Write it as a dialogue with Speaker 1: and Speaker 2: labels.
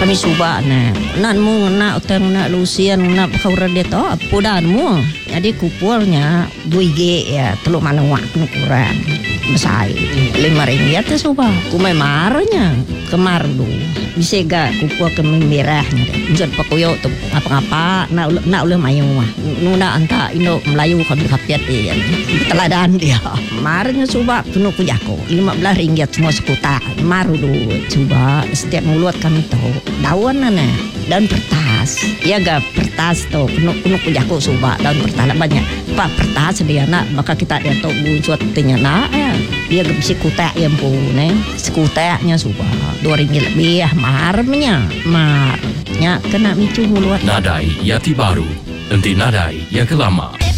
Speaker 1: kami suba nan mu nak utang nak lusian nak kau rede to pudan mu jadi kupulnya 2G ya teluk mana waktu ukuran besar RM5 tu suba kumai marnya kemar du bisa gak kupul ke merahnya deh pakuyo tu apa-apa nak ulah mayu mah nuna anta indo Melayu kan kapiat ya teladan dia marnya suba penuh kujako RM15 semua sekuta maru du coba setiap mulut kami tahu daun daun kertas ya gak kertas tuh penuh kujako suba daun kertas banyak pak kertas dia nak maka kita dia tahu buat tinya nak dia gak bisa kutak yang pun sekutaknya suba RM2 lebih marnya kena micu mulut
Speaker 2: Nadai Yati Baru, nanti nadai yang kelama.